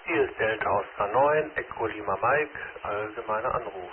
Hier ist Delta Oscar 9, Echo Lima Mike, allgemeiner Anruf.